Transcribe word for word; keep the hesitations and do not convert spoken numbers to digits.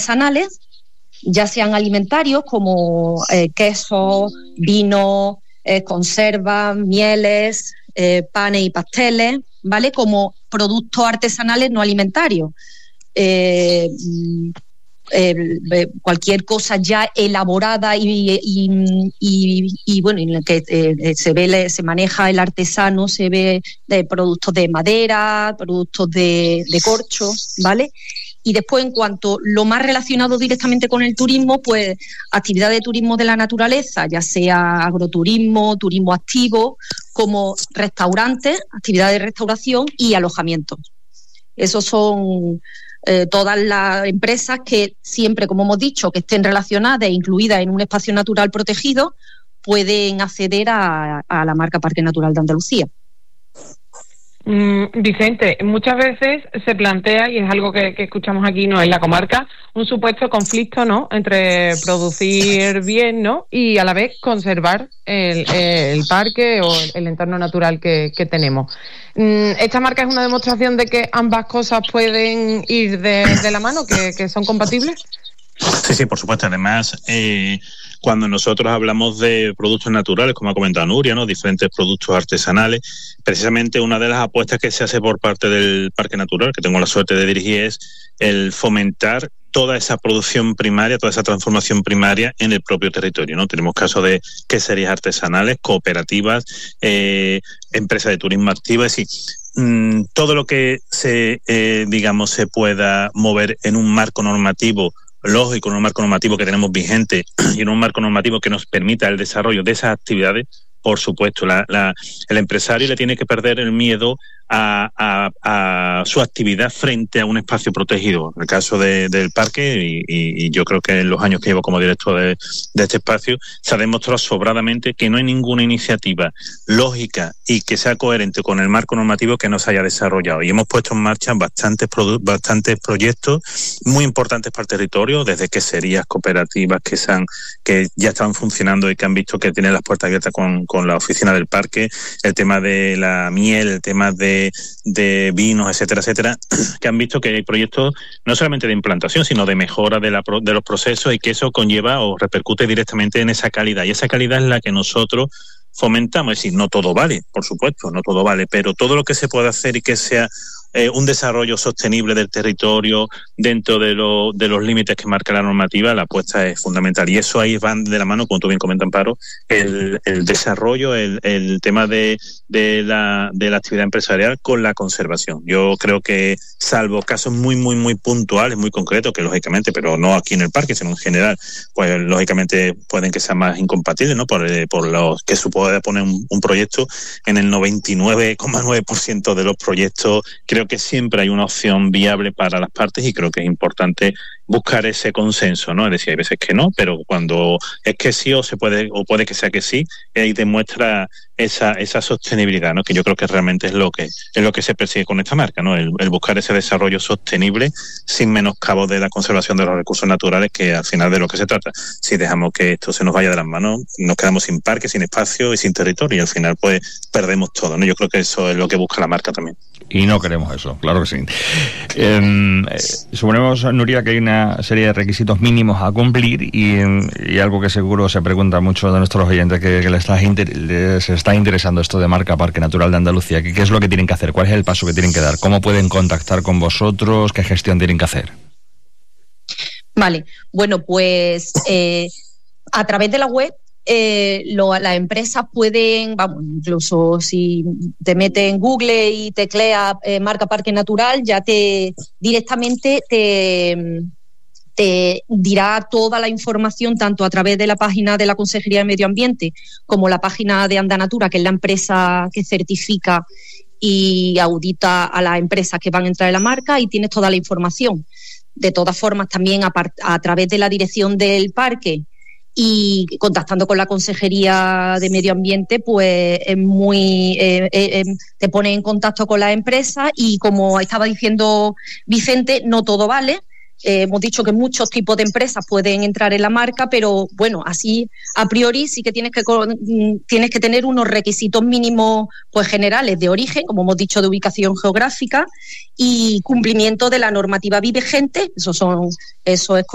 artesanales, ya sean alimentarios como eh, quesos, vinos, eh, conservas, mieles, eh, panes y pasteles, ¿vale? Como productos artesanales no alimentarios. Eh, Eh, cualquier cosa ya elaborada y, y, y, y bueno, en la que eh, se ve, se maneja el artesano, se ve de productos de madera, productos de, de corcho, ¿vale? Y después, en cuanto lo más relacionado directamente con el turismo, pues actividad de turismo de la naturaleza, ya sea agroturismo, turismo activo, como restaurantes, actividades de restauración y alojamientos. Esos son Eh, todas las empresas que siempre, como hemos dicho, que estén relacionadas e incluidas en un espacio natural protegido, pueden acceder a, a la marca Parque Natural de Andalucía. Mm, Vicente, muchas veces se plantea, y es algo que, que escuchamos aquí, ¿no?, en la comarca, un supuesto conflicto, ¿no?, entre producir bien, ¿no?, y a la vez conservar el, el parque o el, el entorno natural que, que tenemos. ¿Esta marca es una demostración de que ambas cosas pueden ir de, de la mano, que, que son compatibles? Sí, sí, por supuesto. Además, eh, cuando nosotros hablamos de productos naturales, como ha comentado Nuria, ¿no?, diferentes productos artesanales, precisamente una de las apuestas que se hace por parte del Parque Natural, que tengo la suerte de dirigir, es el fomentar toda esa producción primaria, toda esa transformación primaria en el propio territorio, ¿no? Tenemos casos de queserías artesanales, cooperativas, eh, empresas de turismo activa, es decir, mmm, todo lo que se, eh, digamos, se pueda mover en un marco normativo lógico, en un marco normativo que tenemos vigente y en un marco normativo que nos permita el desarrollo de esas actividades. Por supuesto, la, la, el empresario le tiene que perder el miedo a, a, a su actividad frente a un espacio protegido. En el caso de, del parque, y, y, y yo creo que en los años que llevo como director de, de este espacio, se ha demostrado sobradamente que no hay ninguna iniciativa lógica y que sea coherente con el marco normativo que no se haya desarrollado. Y hemos puesto en marcha bastantes, produ- bastantes proyectos muy importantes para el territorio, desde queserías, cooperativas que, se han, que ya están funcionando y que han visto que tienen las puertas abiertas con, con la oficina del parque, el tema de la miel, el tema de de vinos, etcétera, etcétera, que han visto que hay proyectos no solamente de implantación, sino de mejora de, la, de los procesos, y que eso conlleva o repercute directamente en esa calidad. Y esa calidad es la que nosotros fomentamos. Es decir, no todo vale, por supuesto, no todo vale, pero todo lo que se pueda hacer y que sea eh, un desarrollo sostenible del territorio dentro de, lo, de los límites que marca la normativa, la apuesta es fundamental. Y eso ahí van de la mano, como tú bien comentas, Amparo, el, el desarrollo, el, el tema de, de, la, de la actividad empresarial con la conservación. Yo creo que, salvo casos muy, muy, muy puntuales, muy concretos, que lógicamente, pero no aquí en el parque, sino en general, pues lógicamente pueden que sean más incompatibles, ¿no?, por, por los que supuede poner un, un proyecto. En el noventa y nueve coma nueve por ciento de los proyectos creo que siempre hay una opción viable para las partes, y creo que es importante buscar ese consenso, ¿no? Es decir, hay veces que no, pero cuando es que sí, o se puede, o puede que sea que sí, ahí demuestra esa esa sostenibilidad, ¿no?, que yo creo que realmente es lo que es lo que se persigue con esta marca, ¿no?, el, el buscar ese desarrollo sostenible sin menoscabo de la conservación de los recursos naturales, que al final de lo que se trata. Si dejamos que esto se nos vaya de las manos, nos quedamos sin parque, sin espacio y sin territorio, y al final pues perdemos todo, ¿no? Yo creo que eso es lo que busca la marca también. Y no queremos eso, claro que sí. Eh, eh, suponemos, Nuria, que hay una serie de requisitos mínimos a cumplir, y, y algo que seguro se pregunta mucho de nuestros oyentes, que, que les, está inter- les está interesando esto de marca Parque Natural de Andalucía. ¿Qué, ¿Qué es lo que tienen que hacer? ¿Cuál es el paso que tienen que dar? ¿Cómo pueden contactar con vosotros? ¿Qué gestión tienen que hacer? Vale, bueno, pues eh, a través de la web Eh, lo, las empresas pueden, vamos, incluso si te metes en Google y tecleas eh, marca Parque Natural, ya te directamente te, te dirá toda la información, tanto a través de la página de la Consejería de Medio Ambiente como la página de Andanatura, que es la empresa que certifica y audita a las empresas que van a entrar en la marca, y tienes toda la información. De todas formas, también a, part- a través de la dirección del parque y contactando con la Consejería de Medio Ambiente, pues es muy eh, eh, te pone en contacto con la empresa, y como estaba diciendo Vicente, no todo vale. Eh, hemos dicho que muchos tipos de empresas pueden entrar en la marca, pero bueno, así a priori sí que tienes que tienes que tener unos requisitos mínimos pues generales de origen, como hemos dicho, de ubicación geográfica y cumplimiento de la normativa vigente. Eso son eso es